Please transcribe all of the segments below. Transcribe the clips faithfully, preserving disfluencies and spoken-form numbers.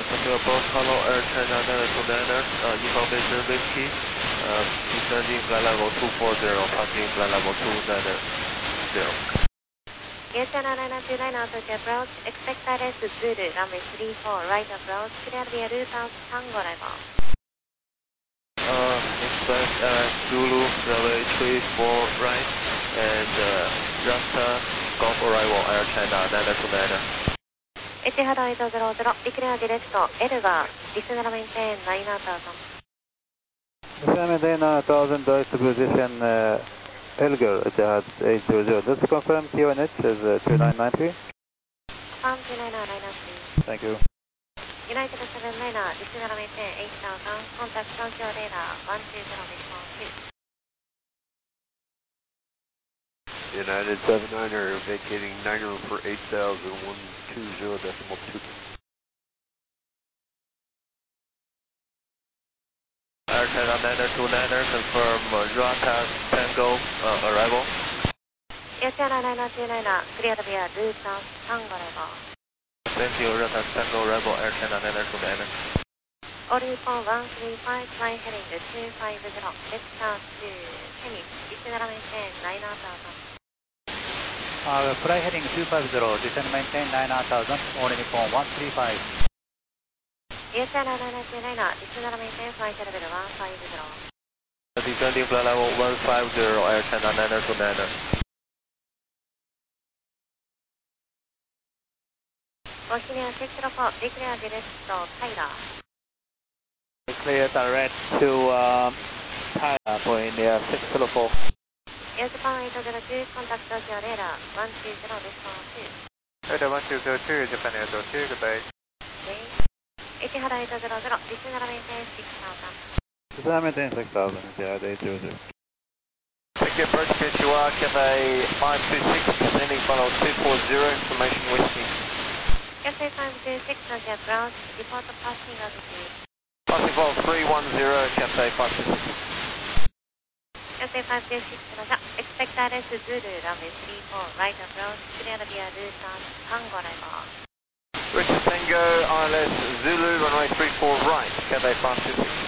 to approach Hello Air China nine two niner, uh, information whiskey, uh, descending flight level two four zero, passing flight level two nine zero. Air China nine two niner to approach, expect R S Zulu, runway three four, right approach, clear via route out, Tango arrival. Uh, expect uh, Zulu, runway three four, right, and uh, Rasta, Golf arrival Air China nine two niner. Etihad eight zero zero, declare direct, Elgar, descend maintain nine thousand. Descend maintain nine thousand, direct to position uh, Elgar, Etihad eight zero zero. Let's confirm T one H as uh, two nine nine three. Confirm two nine nine three. Thank you. United seven niner, descend maintain eight thousand, contact Tokyo radar one two zero response two. United seven niner, vacating niner for eight thousand, one two zero decimal two. Air China nine two niner, confirm uh, Rata Tango uh, arrival. Air China nine two niner, cleared via route out, Tango arrival. Thank you, Rata Tango arrival Air China nine two niner. All report one three five, flying heading two five zero, let's start to Tennis, descend maintain nine thousand. Uh, fly heading two five zero, descend maintain nine thousand, only Nippon one three five. Air China nine two niner, descend maintain flight level one five zero. Descending flight level one five zero, Air China nine two niner. Oceania six zero four, declare direct to Tyler. Clear direct to uh, Tyler for India six zero four. Air Japan eight zero two, contact Tokyo radar one two zero response two. Radar one two zero two, Japan eight zero two, goodbye. Okay. Etihad eight zero zero, descend maintain six thousand. Descend maintain six thousand, Etihad eight zero zero. Thank you, approach P H U R, Cathay five two six, descending follow two four zero, information whiskey. Cathay five two six, Nadia approach, report passing altitude. Passing vol three one zero, Cathay five two six. Cathay five two six, Nadia, expect R S Zulu, runway three four, right approach, clear via route out, Tango arrival. Richard Tango, I L S Zulu, runway three four right, Cathay five two six.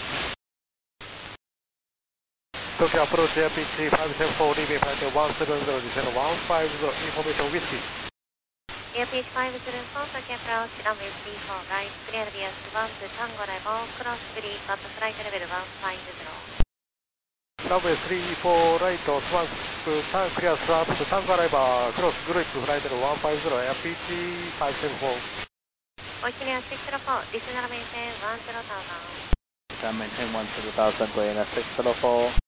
Tokyo approach Air P T five seven four, leaving flight one seven zero, descend one five zero, information whiskey. Air P H five zero four, Tokyo approach, runway three four right, clear via Swan to Tango arrival, cross three, but flight level one five zero. Runway three four right, Swan to Tango, clear Swan to Tango arrival, cross group flight level one five zero, Air P T five seven four. Oceania six zero four, descend maintain one zero thousand. Descend maintain one zero thousand, going at six zero four.